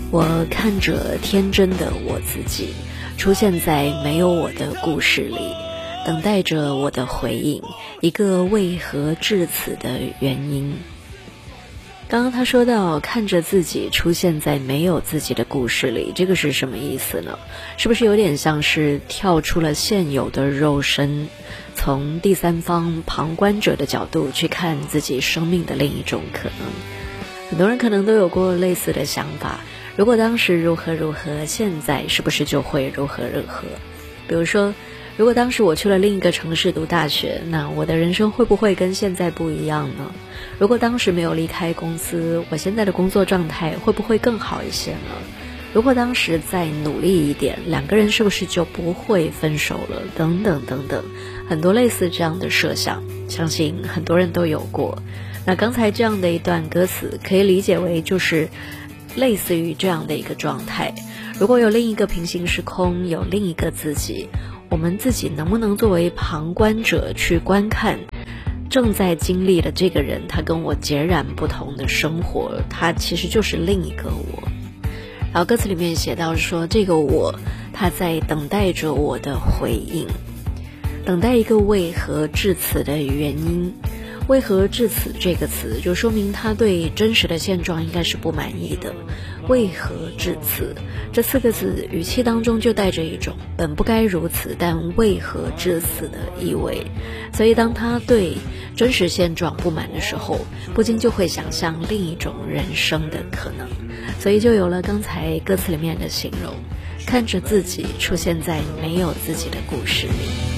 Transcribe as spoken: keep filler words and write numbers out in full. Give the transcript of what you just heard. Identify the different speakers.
Speaker 1: 我看着天真的我自己出现在没有我的故事里，等待着我的回应，一个为何至此的原因。刚刚他说到看着自己出现在没有自己的故事里，这个是什么意思呢？是不是有点像是跳出了现有的肉身，从第三方旁观者的角度去看自己生命的另一种可能？很多人可能都有过类似的想法，如果当时如何如何，现在是不是就会如何如何？比如说，如果当时我去了另一个城市读大学，那我的人生会不会跟现在不一样呢？如果当时没有离开公司，我现在的工作状态会不会更好一些呢？如果当时再努力一点，两个人是不是就不会分手了？等等等等，很多类似这样的设想，相信很多人都有过。那刚才这样的一段歌词可以理解为就是类似于这样的一个状态，如果有另一个平行时空，有另一个自己，我们自己能不能作为旁观者去观看正在经历的这个人，他跟我截然不同的生活，他其实就是另一个我。然后歌词里面写到说，这个我他在等待着我的回应，等待一个为何至此的原因。为何至此这个词就说明他对真实的现状应该是不满意的。为何至此这四个字语气当中就带着一种本不该如此但为何至此的意味，所以当他对真实现状不满的时候，不禁就会想象另一种人生的可能，所以就有了刚才歌词里面的形容，看着自己出现在没有自己的故事里。